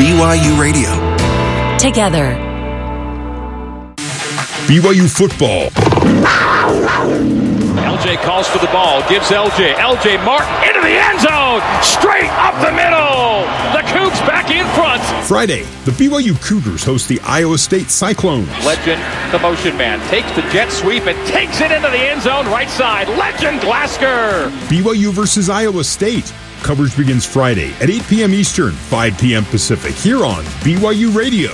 BYU Radio. Together. BYU football. LJ calls for the ball, gives LJ Martin into the end zone, straight up the middle. The Cougs back in front. Friday, the BYU Cougars host the Iowa State Cyclones. Legend, the motion man, takes the jet sweep and takes it into the end zone right side. Legend Glasgow. BYU versus Iowa State. Coverage begins Friday at 8 p.m. Eastern, 5 p.m. Pacific, here on BYU Radio.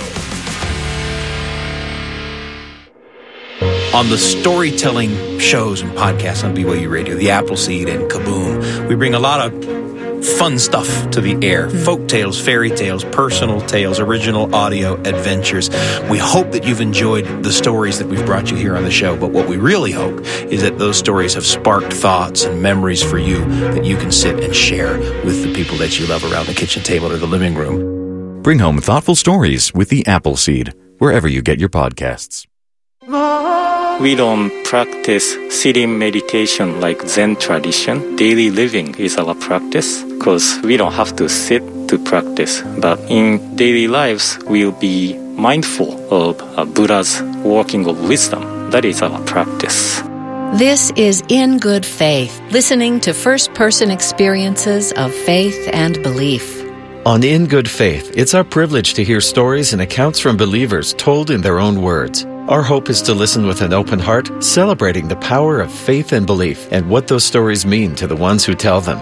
On the storytelling shows and podcasts on BYU Radio, the Appleseed and Kaboom, we bring a lot of fun stuff to the air. Folk tales, fairy tales, personal tales, original audio adventures. We hope that you've enjoyed the stories that we've brought you here on the show, but what we really hope is that those stories have sparked thoughts and memories for you that you can sit and share with the people that you love around the kitchen table or the living room. Bring home thoughtful stories with the Appleseed, wherever you get your podcasts. We don't practice sitting meditation like Zen tradition. Daily living is our practice because we don't have to sit to practice. But in daily lives, we'll be mindful of Buddha's working of wisdom. That is our practice. This is In Good Faith, listening to first-person experiences of faith and belief. On In Good Faith, it's our privilege to hear stories and accounts from believers told in their own words. Our hope is to listen with an open heart, celebrating the power of faith and belief and what those stories mean to the ones who tell them.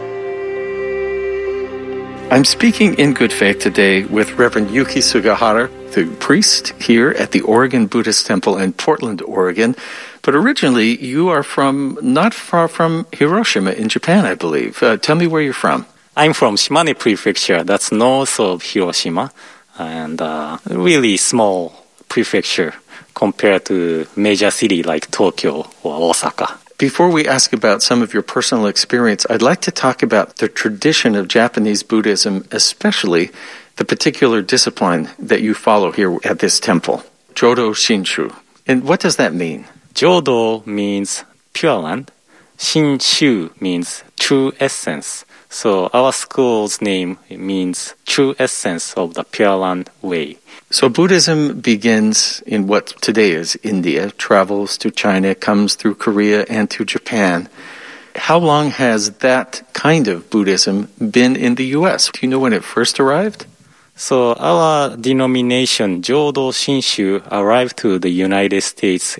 I'm speaking in good faith today with Reverend Yuki Sugahara, the priest here at the Oregon Buddhist Temple in Portland, Oregon. But originally, you are from not far from Hiroshima in Japan, I believe. Tell me where you're from. I'm from Shimane Prefecture. That's north of Hiroshima, and really small prefecture compared to major city like Tokyo or Osaka. Before we ask about some of your personal experience, I'd like to talk about the tradition of Japanese Buddhism, especially the particular discipline that you follow here at this temple, Jodo Shinshu. And what does that mean? Jodo means Pure Land. Shinshu means true essence. So our school's name means true essence of the Pure Land way. So Buddhism begins in what today is India, travels to China, comes through Korea and to Japan. How long has that kind of Buddhism been in the U.S.? Do you know when it first arrived? So our denomination, Jodo Shinshu, arrived to the United States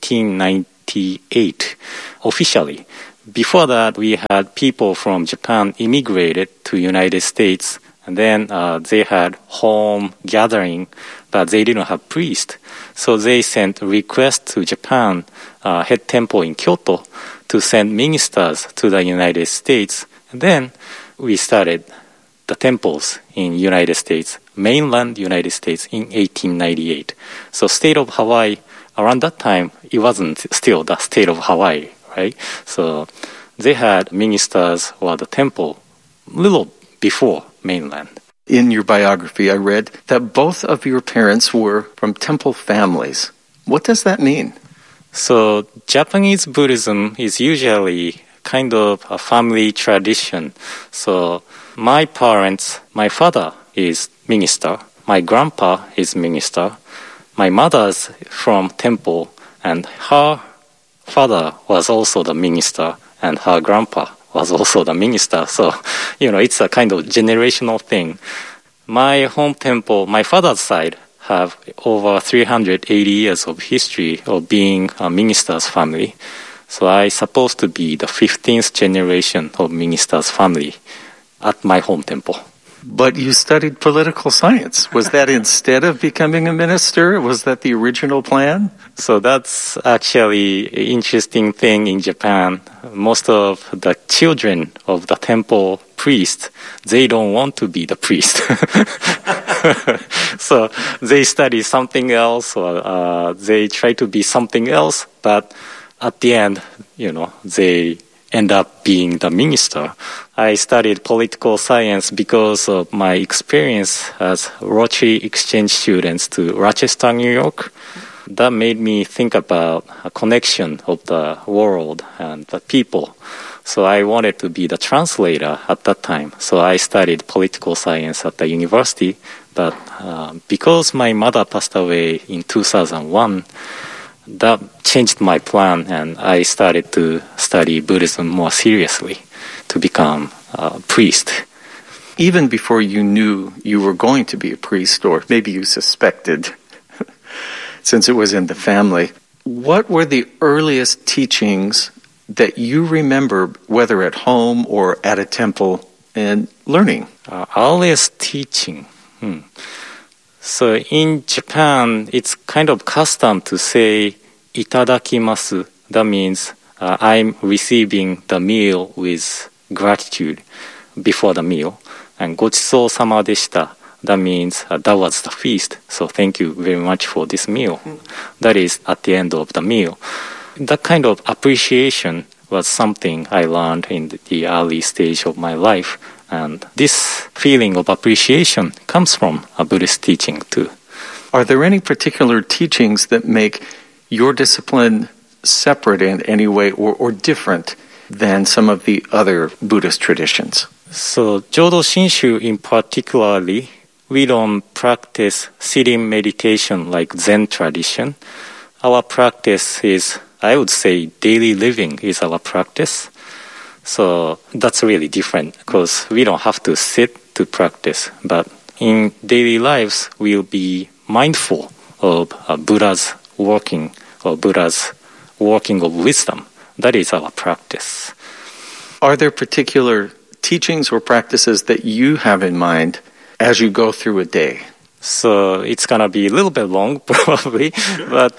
1898 officially. Before that, we had people from Japan immigrated to United States, and then they had home gathering, but they didn't have priest. So they sent a request to Japan, head temple in Kyoto, to send ministers to the United States. And then we started the temples in United States, mainland United States, in 1898. So state of Hawaii, around that time, it wasn't still the state of Hawaii, right? So they had ministers or the temple a little before mainland. In your biography, I read that both of your parents were from temple families. What does that mean? So Japanese Buddhism is usually kind of a family tradition. So my parents, my father is minister, my grandpa is minister, my mother's from temple, and her father was also the minister, and her grandpa was also the minister. So, it's a kind of generational thing. My home temple, my father's side, have over 380 years of history of being a minister's family. So I'm supposed to be the 15th generation of minister's family at my home temple. But you studied political science. Was that instead of becoming a minister? Was that the original plan? So that's actually an interesting thing in Japan. Most of the children of the temple priest, they don't want to be the priest. So they study something else, or they try to be something else, but at the end, they end up being the minister. I studied political science because of my experience as Rotary exchange students to Rochester, New York. That made me think about a connection of the world and the people. So I wanted to be the translator at that time. So I studied political science at the university. But because my mother passed away in 2001, that changed my plan, and I started to study Buddhism more seriously to become a priest. Even before you knew you were going to be a priest, or maybe you suspected, since it was in the family, what were the earliest teachings that you remember, whether at home or at a temple, and learning? Earliest teaching. So in Japan, it's kind of custom to say itadakimasu. That means I'm receiving the meal with gratitude before the meal. And gochisou sama deshita. That means that was the feast. So thank you very much for this meal. That is at the end of the meal. That kind of appreciation was something I learned in the early stage of my life. And this feeling of appreciation comes from a Buddhist teaching too. Are there any particular teachings that make your discipline separate in any way or different than some of the other Buddhist traditions? So Jodo Shinshu in particularly, we don't practice sitting meditation like Zen tradition. Our practice is, I would say, daily living is our practice. So that's really different because we don't have to sit to practice. But in daily lives, we'll be mindful of Buddha's working of wisdom. That is our practice. Are there particular teachings or practices that you have in mind as you go through a day? So it's going to be a little bit long probably, but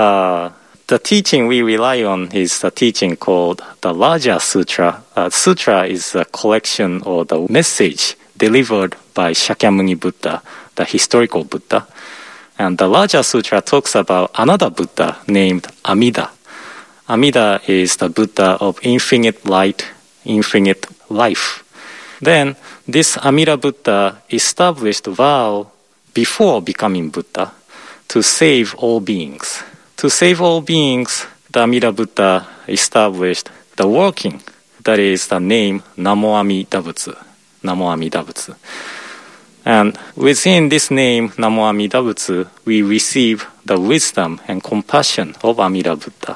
the teaching we rely on is the teaching called the Raja Sutra. Sutra is a collection or the message delivered by Shakyamuni Buddha, the historical Buddha. And the Raja Sutra talks about another Buddha named Amida. Amida is the Buddha of infinite light, infinite life. Then this Amida Buddha established vow before becoming Buddha to save all beings. To save all beings, the Amida Buddha established the working, that is the name Namo Amida Butsu. Namo Amida Butsu. And within this name Namo Amida Butsu, we receive the wisdom and compassion of Amida Buddha.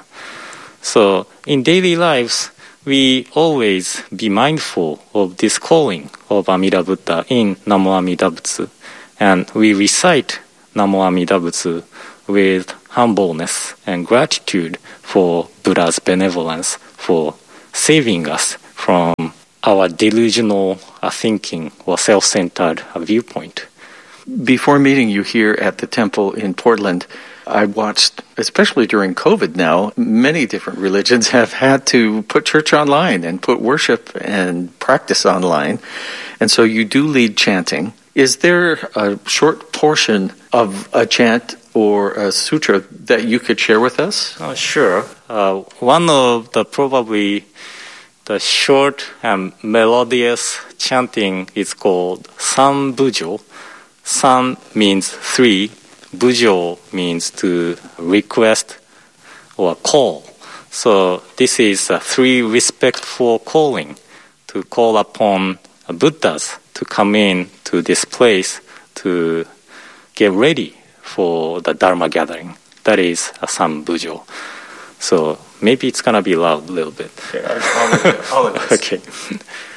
So in daily lives, we always be mindful of this calling of Amida Buddha in Namo Amida Butsu. And we recite Namo Amida Butsu with humbleness and gratitude for Buddha's benevolence, for saving us from our delusional thinking or self-centered viewpoint. Before meeting you here at the temple in Portland, I watched, especially during COVID now, many different religions have had to put church online and put worship and practice online. And so you do lead chanting. Is there a short portion of a chant or a sutra that you could share with us? Sure. One of the probably the short and melodious chanting is called San Bujo. San means three. Bujo means to request or call. So this is a three respectful calling to call upon Buddhas to come in to this place to get ready for the Dharma gathering. That is a San Bujo. So maybe it's going to be loud a little bit. Okay, I'll Okay.